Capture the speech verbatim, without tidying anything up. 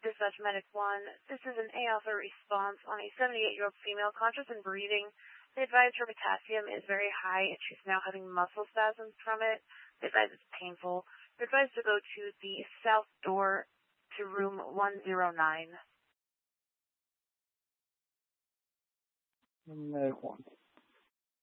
Dispatch Medic one. This is an A-alpha response on a seventy-eight-year-old female conscious and breathing. They advise her potassium is very high and she's now having muscle spasms from it. They advise it's painful. They're advised to go to the south door to room one oh nine. Medic one.